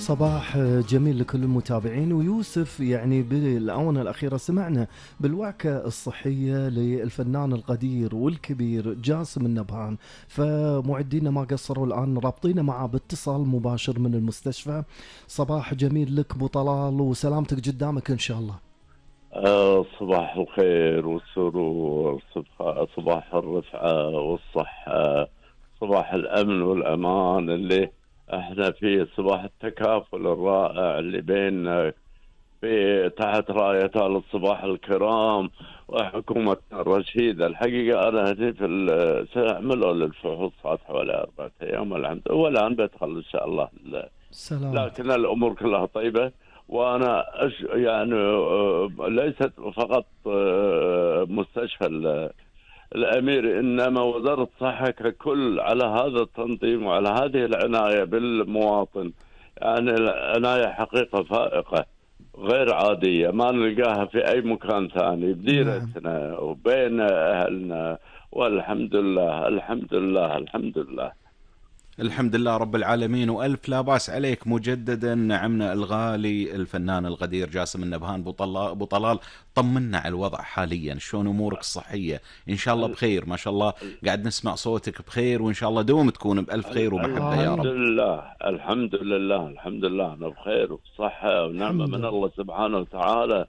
صباح جميل لكل المتابعين. ويوسف يعني بالآونة الأخيرة سمعنا بالوعكة الصحية للفنان القدير والكبير جاسم النبهان، فمعدينا ما قصروا الآن رابطينا معه باتصال مباشر من المستشفى. صباح جميل لك أبو طلال وسلامتك قدامك إن شاء الله. صباح الخير والسرور، صباح الرفعة والصحة، صباح الأمن والأمان اللي احنا فيه، صباح التكافل الرائع اللي بيننا في تحت راية آل الصباح الكرام وحكومة الرشيدة. الحقيقة أنا هدي في سأعمله للفحوصات حوالي 4 أيام والآن بدخل إن شاء الله سلام. لكن الأمور كلها طيبة. وأنا يعني ليست فقط مستشفى الأمير، إنما وزارة الصحة ككل على هذا التنظيم وعلى هذه العناية بالمواطن. يعني العناية حقيقة فائقة غير عادية ما نلقاها في أي مكان ثاني بديرتنا وبين أهلنا، والحمد لله الحمد لله الحمد لله الحمد لله رب العالمين. وألف لا باس عليك مجددا نعمنا الغالي الفنان القدير جاسم النبهان. أبو طلال طمنا على الوضع حاليا، شلون أمورك الصحية؟ إن شاء الله بخير، ما شاء الله قاعد نسمع صوتك بخير، وإن شاء الله دوم تكون بألف خير ومحبة يا رب. الحمد لله الحمد لله الحمد لله، أنا بخير وصحة ونعمة من الله سبحانه وتعالى.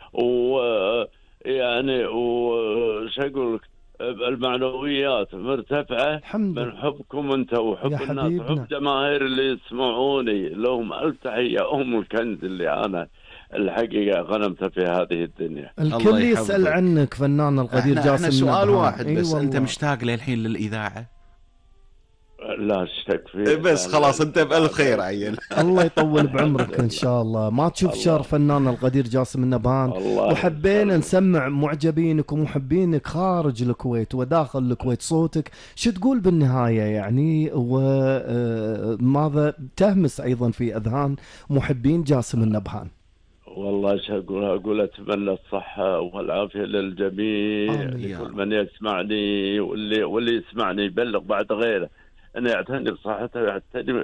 ويعني وش أقول لك، المعنويات مرتفعة من حبكم انت وحب الناس وحب جماهير اللي يسمعوني، لهم ألف تحية. هم الكنز اللي أنا الحقيقة غنمت في هذه الدنيا. الكل يسأل عنك فنان القدير جاسم. احنا سؤال واحد بس، انت مشتاق للحين للإذاعة؟ لا اشتك فيه بس خلاص انت بألف خير عيل. الله يطول بعمرك ان شاء الله. ما تشوف شر فنان القدير جاسم النبهان، وحبينا نسمع معجبينك ومحبينك خارج الكويت وداخل الكويت صوتك شو تقول بالنهاية يعني، وماذا تهمس ايضا في اذهان محبين جاسم النبهان؟ والله ايش اقول اتمنى الصحة والعافية للجميع، لكل من يسمعني واللي يسمعني يبلغ بعد غيره أن يعتني بصحته ويعتني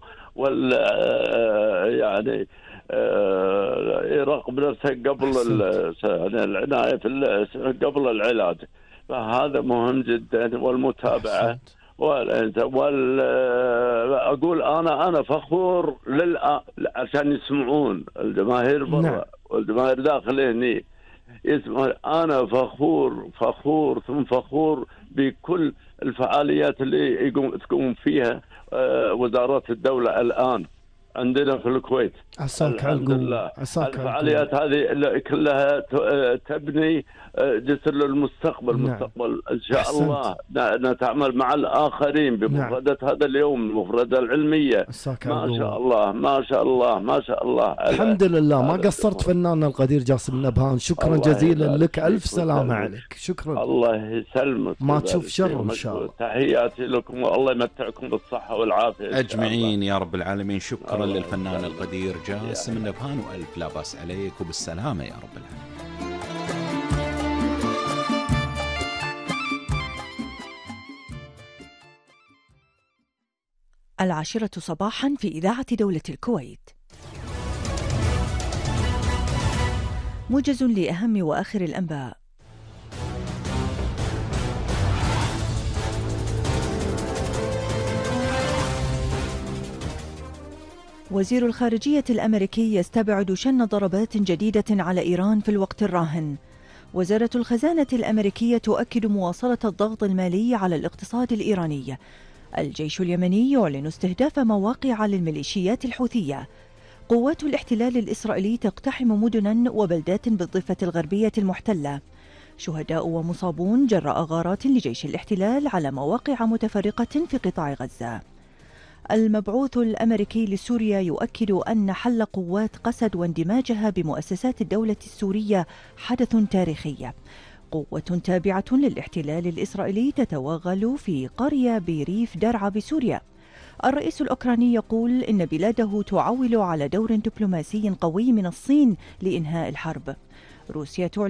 يعني يراقب نفسه قبل العناية قبل العلاج، فهذا مهم جدا. والمتابعة أقول أنا فخور عشان يسمعون الجماهير برا والجماهير داخل هني يسمع. أنا فخور ثم فخور بكل الفعاليات اللي تقوم فيها وزارات الدولة الآن عندنا في الكويت. الحمد لله الفعاليات هذه كلها تبني جسر للمستقبل. مستقبل إن شاء الله نتعامل مع الآخرين بمفردات هذا اليوم، المفردة العلمية. ما شاء الله ما شاء الله ما شاء الله. الحمد لله ما قصرت فنان القدير جاسم النبهان. شكرا جزيلا لك، ألف سلامة عليك. شكرا، الله يسلمك، ما تشوف شر إن شاء الله. تحياتي لكم والله يمتعكم بالصحة والعافية أجمعين يا رب العالمين. شكرا للفنان القدير جاسم النبهان، وألف لا باس عليك وبالسلامة يا رب العالمين. العاشرة صباحا في إذاعة دولة الكويت. موجز لأهم وآخر الأنباء. وزير الخارجية الأمريكي يستبعد شن ضربات جديدة على إيران في الوقت الراهن. وزارة الخزانة الأمريكية تؤكد مواصلة الضغط المالي على الاقتصاد الإيراني. الجيش اليمني يعلن استهداف مواقع للميليشيات الحوثية. قوات الاحتلال الإسرائيلي تقتحم مدنا وبلدات بالضفة الغربية المحتلة. شهداء ومصابون جراء غارات لجيش الاحتلال على مواقع متفرقة في قطاع غزة. المبعوث الأمريكي لسوريا يؤكد أن حل قوات قسد واندماجها بمؤسسات الدولة السورية حدث تاريخي. قوة تابعة للاحتلال الإسرائيلي تتوغل في قرية بريف درعا بسوريا. الرئيس الأوكراني يقول إن بلاده تعول على دور دبلوماسي قوي من الصين لإنهاء الحرب. روسيا